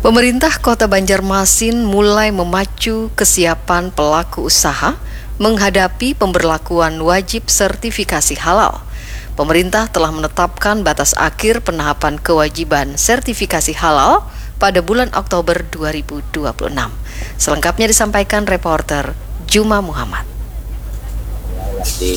Pemerintah Kota Banjarmasin mulai memacu kesiapan pelaku usaha menghadapi pemberlakuan wajib sertifikasi halal. Pemerintah telah menetapkan batas akhir penahapan kewajiban sertifikasi halal pada bulan Oktober 2026. Selengkapnya disampaikan reporter Juma Muhammad. Nanti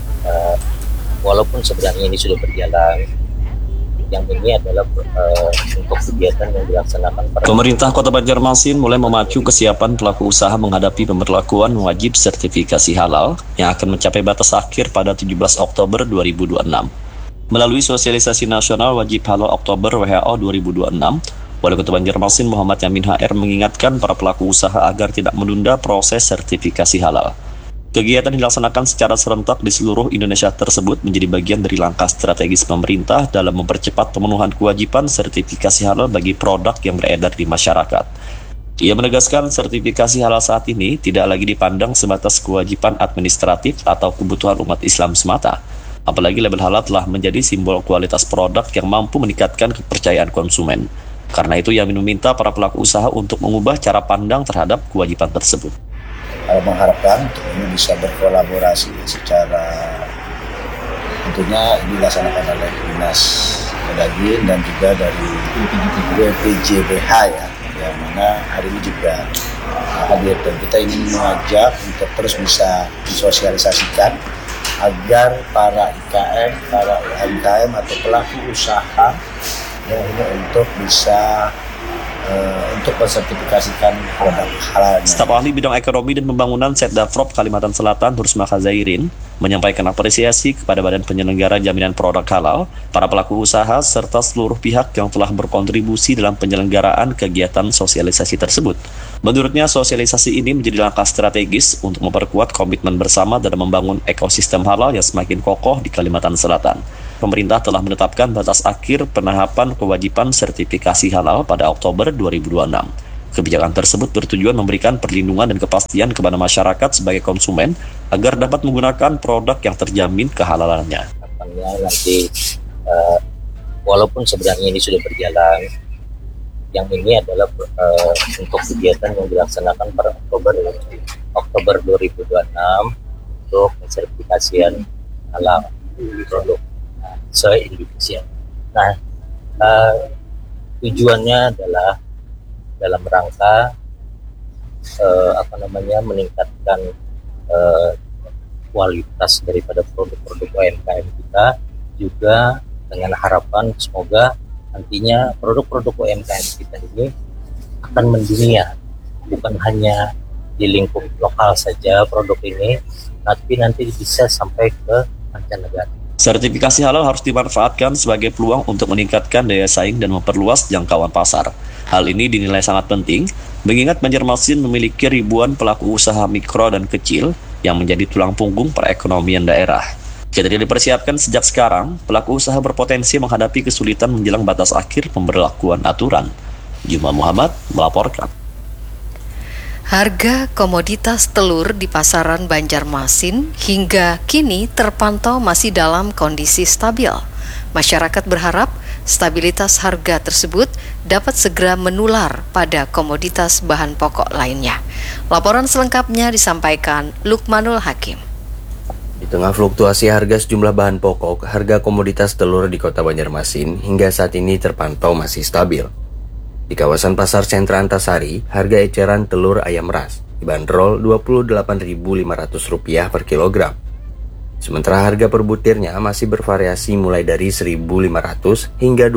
walaupun sebenarnya ini sudah berjalan, yang ini adalah untuk kegiatan yang dilaksanakan. Pemerintah Kota Banjarmasin mulai memacu kesiapan pelaku usaha menghadapi pemberlakuan wajib sertifikasi halal yang akan mencapai batas akhir pada 17 Oktober 2026. Melalui sosialisasi nasional wajib halal Oktober WHO 2026, Wali Kota Banjarmasin Muhammad Yamin HR mengingatkan para pelaku usaha agar tidak menunda proses sertifikasi halal. Kegiatan dilaksanakan secara serentak di seluruh Indonesia tersebut menjadi bagian dari langkah strategis pemerintah dalam mempercepat pemenuhan kewajiban sertifikasi halal bagi produk yang beredar di masyarakat. Ia menegaskan sertifikasi halal saat ini tidak lagi dipandang sebatas kewajiban administratif atau kebutuhan umat Islam semata. Apalagi label halal telah menjadi simbol kualitas produk yang mampu meningkatkan kepercayaan konsumen. Karena itu Yamin meminta para pelaku usaha untuk mengubah cara pandang terhadap kewajiban tersebut. Mengharapkan untuk ini bisa berkolaborasi secara tentunya dilaksanakan oleh Dinas Pedagin dan juga dari WPJBH yang mana hari ini juga hadir, dan kita ingin mengajak untuk terus bisa disosialisasikan agar para IKM, para UMKM atau pelaku usaha ini untuk bisa untuk mensertifikasikan produk halal. Staf ahli bidang ekonomi dan pembangunan Setdafrop Kalimantan Selatan Rusma Khazairin menyampaikan apresiasi kepada Badan Penyelenggara Jaminan Produk Halal, para pelaku usaha serta seluruh pihak yang telah berkontribusi dalam penyelenggaraan kegiatan sosialisasi tersebut. Menurutnya, sosialisasi ini menjadi langkah strategis untuk memperkuat komitmen bersama dalam membangun ekosistem halal yang semakin kokoh di Kalimantan Selatan. Pemerintah telah menetapkan batas akhir penahapan kewajiban sertifikasi halal pada Oktober 2026. Kebijakan tersebut bertujuan memberikan perlindungan dan kepastian kepada masyarakat sebagai konsumen agar dapat menggunakan produk yang terjamin kehalalannya. Nanti walaupun sebenarnya ini sudah berjalan, yang ini adalah untuk kegiatan yang dilaksanakan pada Oktober 2026 untuk sertifikasian halal produk se-Indonesia. Nah, tujuannya adalah dalam rangka meningkatkan kualitas daripada produk-produk UMKM kita, juga dengan harapan semoga nantinya produk-produk UMKM kita ini akan mendunia, bukan hanya di lingkup lokal saja produk ini, tapi nanti bisa sampai ke mancanegara. Sertifikasi halal harus dimanfaatkan sebagai peluang untuk meningkatkan daya saing dan memperluas jangkauan pasar. Hal ini dinilai sangat penting, mengingat Banjarmasin memiliki ribuan pelaku usaha mikro dan kecil yang menjadi tulang punggung perekonomian daerah. Jika tidak dipersiapkan sejak sekarang, pelaku usaha berpotensi menghadapi kesulitan menjelang batas akhir pemberlakuan aturan. Juma Muhammad melaporkan. Harga komoditas telur di pasaran Banjarmasin hingga kini terpantau masih dalam kondisi stabil. Masyarakat berharap stabilitas harga tersebut dapat segera menular pada komoditas bahan pokok lainnya. Laporan selengkapnya disampaikan Lukmanul Hakim. Di tengah fluktuasi harga sejumlah bahan pokok, harga komoditas telur di Kota Banjarmasin hingga saat ini terpantau masih stabil. Di kawasan Pasar Sentra Antasari, harga eceran telur ayam ras dibanderol Rp28.500 per kilogram. Sementara harga per butirnya masih bervariasi mulai dari Rp1.500 hingga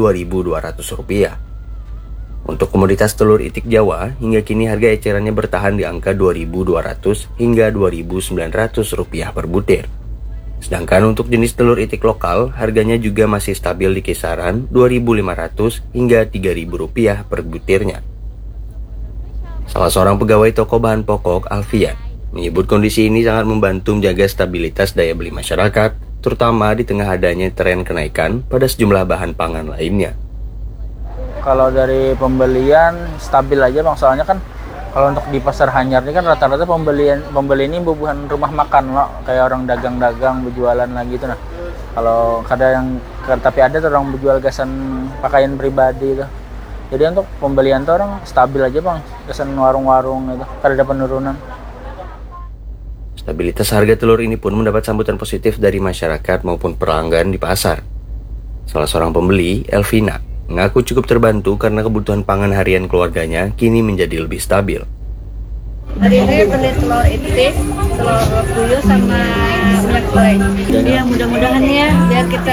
Rp2.200. Untuk komoditas telur itik Jawa, hingga kini harga ecerannya bertahan di angka Rp2.200 hingga Rp2.900 per butir. Sedangkan untuk jenis telur itik lokal, harganya juga masih stabil di kisaran Rp2.500 hingga Rp3.000 per butirnya. Salah seorang pegawai toko bahan pokok, Alfian, menyebut kondisi ini sangat membantu menjaga stabilitas daya beli masyarakat, terutama di tengah adanya tren kenaikan pada sejumlah bahan pangan lainnya. Kalau dari pembelian stabil aja Bang, soalnya kan kalau untuk di pasar Hanyar ini kan rata-rata pembeli ini bukan rumah makan loh, kayak orang dagang-dagang berjualan lagi itu. Nah, kalau ada yang tapi ada tuh orang berjual gasan pakaian pribadi itu. Jadi untuk pembelian tuh orang stabil aja Bang, kesan warung-warung itu, ada penurunan. Stabilitas harga telur ini pun mendapat sambutan positif dari masyarakat maupun pelanggan di pasar. Salah seorang pembeli, Elvina, mengaku cukup terbantu karena kebutuhan pangan harian keluarganya kini menjadi lebih stabil. Hari ini beli telur itik, telur puyuh sama minyak goreng. Ya mudah-mudahan ya biar kita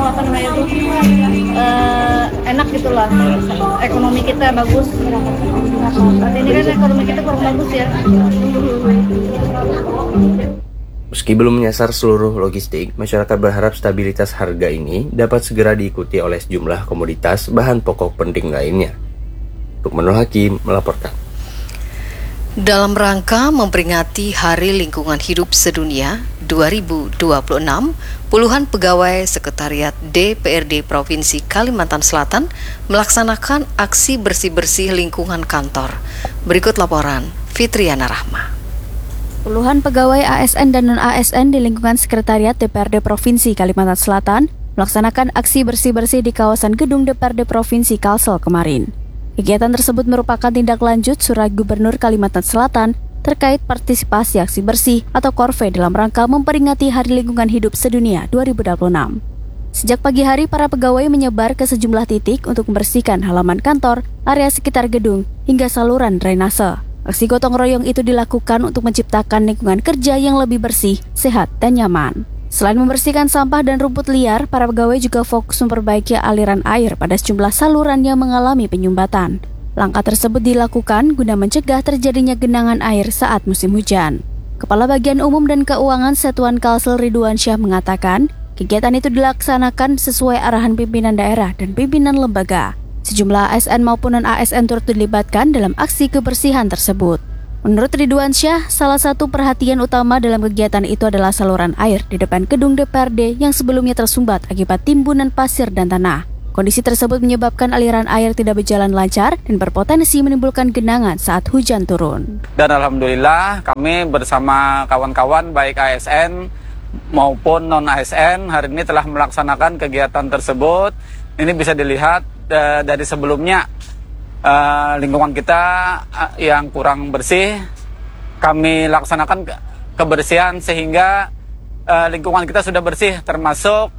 enak gitu lah. Ekonomi kita bagus. Saat ini kan ekonomi kita kurang bagus ya. Meski belum menyasar seluruh logistik, masyarakat berharap stabilitas harga ini dapat segera diikuti oleh sejumlah komoditas bahan pokok penting lainnya. Lukmanul Hakim melaporkan. Dalam rangka memperingati Hari Lingkungan Hidup Sedunia 2026, puluhan pegawai Sekretariat DPRD Provinsi Kalimantan Selatan melaksanakan aksi bersih-bersih lingkungan kantor. Berikut laporan Fitriana Rahma. Puluhan pegawai ASN dan non-ASN di lingkungan Sekretariat DPRD Provinsi Kalimantan Selatan melaksanakan aksi bersih-bersih di kawasan gedung DPRD Provinsi Kalsel kemarin. Kegiatan tersebut merupakan tindak lanjut Surat Gubernur Kalimantan Selatan terkait partisipasi aksi bersih atau Korve dalam rangka memperingati Hari Lingkungan Hidup Sedunia 2026. Sejak pagi hari, para pegawai menyebar ke sejumlah titik untuk membersihkan halaman kantor, area sekitar gedung, hingga saluran drainase. Aksi gotong royong itu dilakukan untuk menciptakan lingkungan kerja yang lebih bersih, sehat, dan nyaman. Selain membersihkan sampah dan rumput liar, para pegawai juga fokus memperbaiki aliran air pada sejumlah saluran yang mengalami penyumbatan. Langkah tersebut dilakukan guna mencegah terjadinya genangan air saat musim hujan. Kepala Bagian Umum dan Keuangan Satuan Kalsel Ridwan Syah mengatakan, kegiatan itu dilaksanakan sesuai arahan pimpinan daerah dan pimpinan lembaga. Sejumlah ASN maupun non-ASN turut dilibatkan dalam aksi kebersihan tersebut. Menurut Ridwan Syah, salah satu perhatian utama dalam kegiatan itu adalah saluran air di depan gedung DPRD yang sebelumnya tersumbat akibat timbunan pasir dan tanah. Kondisi tersebut menyebabkan aliran air tidak berjalan lancar dan berpotensi menimbulkan genangan saat hujan turun. Dan alhamdulillah kami bersama kawan-kawan baik ASN maupun non-ASN hari ini telah melaksanakan kegiatan tersebut. Ini bisa dilihat dari sebelumnya lingkungan kita yang kurang bersih, kami laksanakan kebersihan sehingga lingkungan kita sudah bersih, termasuk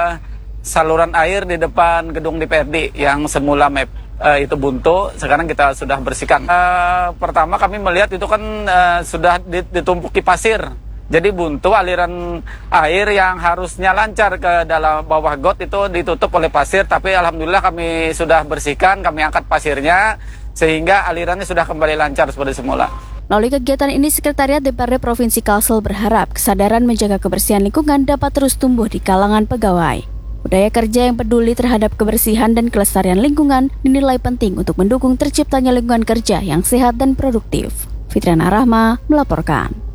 saluran air di depan gedung DPRD yang semula itu buntu, sekarang kita sudah bersihkan. Pertama kami melihat itu kan sudah ditumpuki pasir. Jadi buntu, aliran air yang harusnya lancar ke dalam bawah got itu ditutup oleh pasir, tapi alhamdulillah kami sudah bersihkan, kami angkat pasirnya sehingga alirannya sudah kembali lancar seperti semula. Melalui kegiatan ini, Sekretariat DPRD Provinsi Kalsel berharap kesadaran menjaga kebersihan lingkungan dapat terus tumbuh di kalangan pegawai. Budaya kerja yang peduli terhadap kebersihan dan kelestarian lingkungan dinilai penting untuk mendukung terciptanya lingkungan kerja yang sehat dan produktif. Fitriana Rahma melaporkan.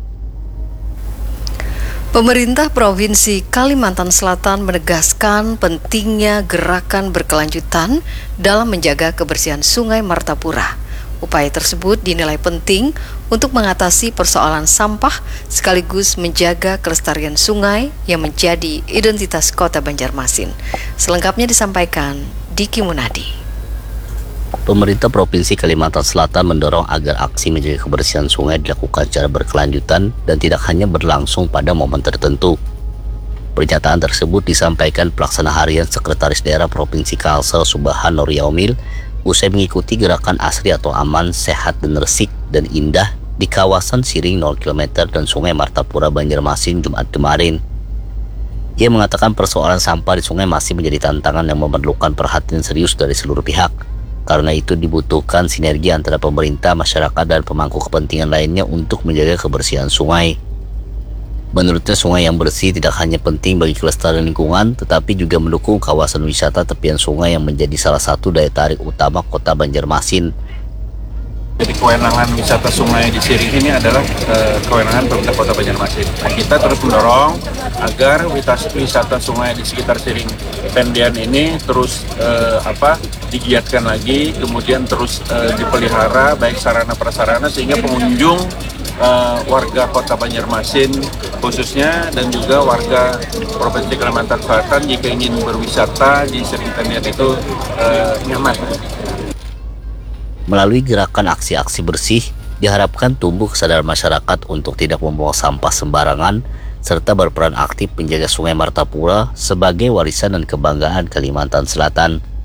Pemerintah Provinsi Kalimantan Selatan menegaskan pentingnya gerakan berkelanjutan dalam menjaga kebersihan Sungai Martapura. Upaya tersebut dinilai penting untuk mengatasi persoalan sampah sekaligus menjaga kelestarian sungai yang menjadi identitas Kota Banjarmasin. Selengkapnya disampaikan Diki Munadi. Pemerintah Provinsi Kalimantan Selatan mendorong agar aksi menjaga kebersihan sungai dilakukan secara berkelanjutan dan tidak hanya berlangsung pada momen tertentu. Pernyataan tersebut disampaikan Pelaksana Harian Sekretaris Daerah Provinsi Kalsel Subhan Nur Yaumil usai mengikuti gerakan asri atau aman, sehat dan resik dan indah di kawasan Siring 0 km dan Sungai Martapura Banjarmasin Jumat kemarin. Ia mengatakan persoalan sampah di sungai masih menjadi tantangan yang memerlukan perhatian serius dari seluruh pihak. Karena itu dibutuhkan sinergi antara pemerintah, masyarakat, dan pemangku kepentingan lainnya untuk menjaga kebersihan sungai. Menurutnya sungai yang bersih tidak hanya penting bagi kelestarian lingkungan, tetapi juga mendukung kawasan wisata tepian sungai yang menjadi salah satu daya tarik utama Kota Banjarmasin. Jadi kewenangan wisata sungai di Siring ini adalah kewenangan pemerintah Kota Banjarmasin. Nah, kita terus mendorong agar wisata sungai di sekitar Siring Tendian ini terus digiatkan lagi, kemudian terus dipelihara baik sarana prasarana sehingga pengunjung warga Kota Banjarmasin khususnya dan juga warga Provinsi Kalimantan Selatan jika ingin berwisata di Seri Tendian itu nyaman. Melalui gerakan aksi-aksi bersih, diharapkan tumbuh kesadaran masyarakat untuk tidak membuang sampah sembarangan serta berperan aktif menjaga Sungai Martapura sebagai warisan dan kebanggaan Kalimantan Selatan.